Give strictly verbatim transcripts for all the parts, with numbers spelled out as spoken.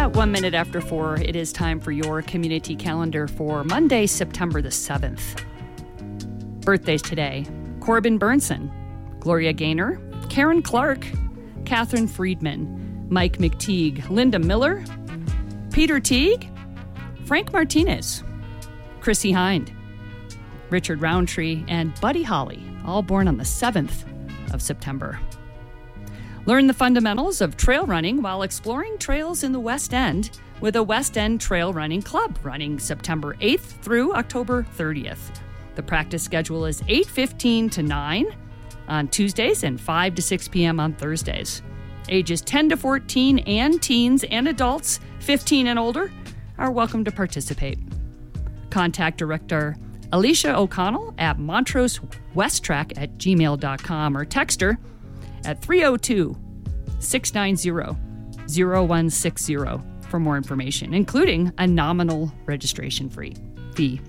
At one minute after four, it is time for your community calendar for Monday, September the seventh. Birthdays today: Corbin Burnson, Gloria Gaynor, Karen Clark, Catherine Friedman, Mike McTeague, Linda Miller, Peter Teague, Frank Martinez, Chrissy Hind, Richard Roundtree, and Buddy Holly, all born on the seventh of September. Learn the fundamentals of trail running while exploring trails in the West End with a West End Trail Running Club running September eighth through October thirtieth. The practice schedule is eight fifteen to nine on Tuesdays and five to six p.m. on Thursdays. Ages ten to fourteen and teens and adults fifteen and older are welcome to participate. Contact Director Alicia O'Connell at Montrose West Track at gmail dot com or text her at three oh two, six nine zero, zero one six zero for more information, including a nominal registration free fee.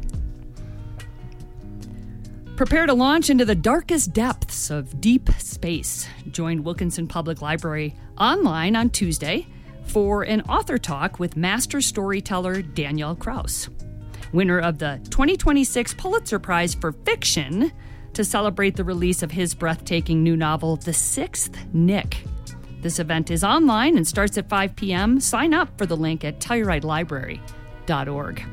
Prepare to launch into the darkest depths of deep space. Join Wilkinson Public Library online on Tuesday for an author talk with master storyteller Daniel Kraus, winner of the twenty twenty-six Pulitzer Prize for Fiction, to celebrate the release of his breathtaking new novel, The Sixth Nick. This event is online and starts at five p.m. Sign up for the link at telluride library dot org.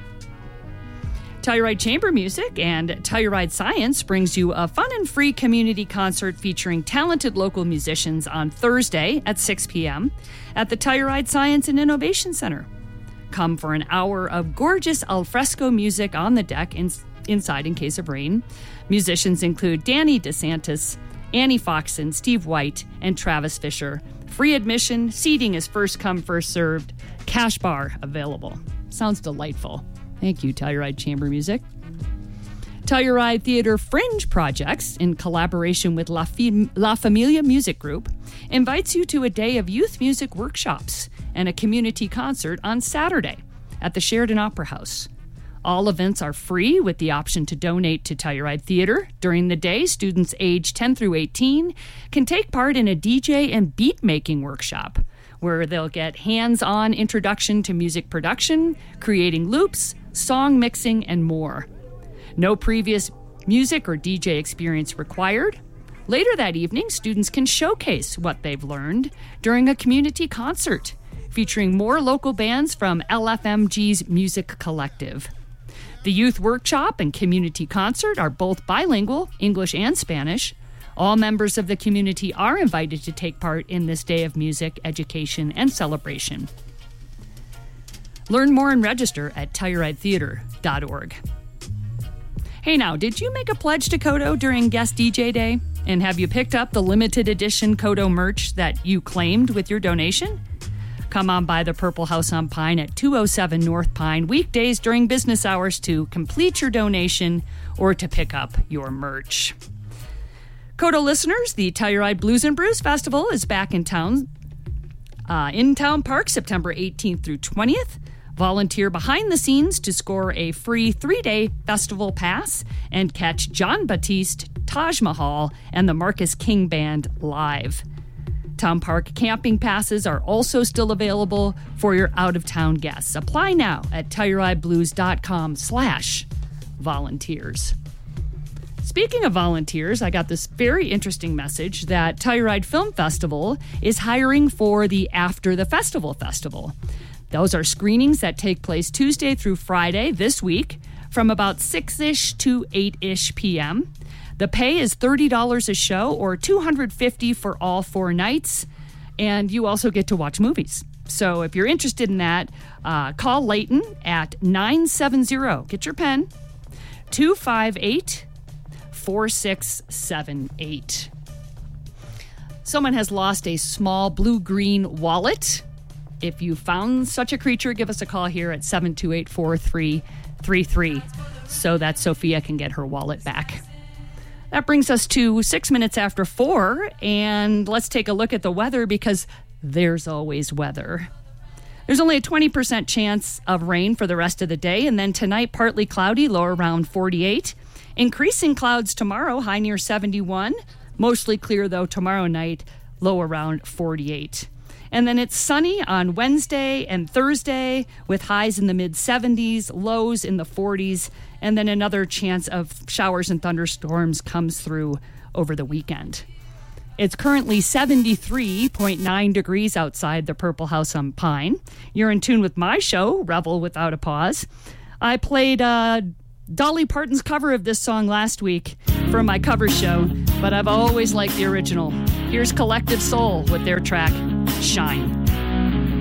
Telluride Chamber Music and Telluride Science brings you a fun and free community concert featuring talented local musicians on Thursday at six p.m. at the Telluride Science and Innovation Center. Come for an hour of gorgeous alfresco music on the deck in, inside in case of rain. Musicians include Danny DeSantis, Annie Foxon, Steve White, and Travis Fisher. Free admission, seating is first come, first served. Cash bar available. Sounds delightful. Thank you, Telluride Chamber Music. Telluride Theater Fringe Projects, in collaboration with La, Fam- La Familia Music Group, invites you to a day of youth music workshops and a community concert on Saturday at the Sheridan Opera House. All events are free with the option to donate to Telluride Theater. During the day, students aged ten through eighteen can take part in a D J and beat-making workshop where they'll get hands-on introduction to music production, creating loops, song mixing, and more. No previous music or D J experience required. Later that evening, students can showcase what they've learned during a community concert featuring more local bands from L F M G's Music Collective. The youth workshop and community concert are both bilingual, English and Spanish. All members of the community are invited to take part in this day of music, education, and celebration. Learn more and register at telluride theater dot org. Hey now, did you make a pledge to Kodo during Guest D J Day? And have you picked up the limited edition Kodo merch that you claimed with your donation? Come on by the Purple House on Pine at two oh seven North Pine weekdays during business hours to complete your donation or to pick up your merch. Kodo listeners, the Telluride Blues and Brews Festival is back in town, uh, in Town Park, September eighteenth through twentieth. Volunteer behind the scenes to score a free three-day festival pass and catch John Batiste, Taj Mahal, and the Marcus King Band live. Town Park camping passes are also still available for your out-of-town guests. Apply now at TellurideBlues.com slash volunteers. Speaking of volunteers, I got this very interesting message that Telluride Film Festival is hiring for the After the Festival Festival. Those are screenings that take place Tuesday through Friday this week from about six-ish to eight-ish p.m. The pay is thirty dollars a show or two hundred fifty dollars for all four nights, and you also get to watch movies. So if you're interested in that, uh, call Leighton at nine seven zero, get your pen, two five eight, four six seven eight. Someone has lost a small blue-green wallet. If you found such a creature, give us a call here at seven two eight, four three three three so that Sophia can get her wallet back. That brings us to six minutes after four, and let's take a look at the weather because there's always weather. There's only a twenty percent chance of rain for the rest of the day, and then tonight partly cloudy, low around forty-eight. Increasing clouds tomorrow, high near seventy-one. Mostly clear, though, tomorrow night, low around forty-eight. And then it's sunny on Wednesday and Thursday with highs in the mid seventies, lows in the forties, and then another chance of showers and thunderstorms comes through over the weekend. It's currently seventy-three point nine degrees outside the Purple House on Pine. You're in tune with my show, Revel Without a Pause. I played uh, Dolly Parton's cover of this song last week for my cover show, but I've always liked the original. Here's Collective Soul with their track, Shine.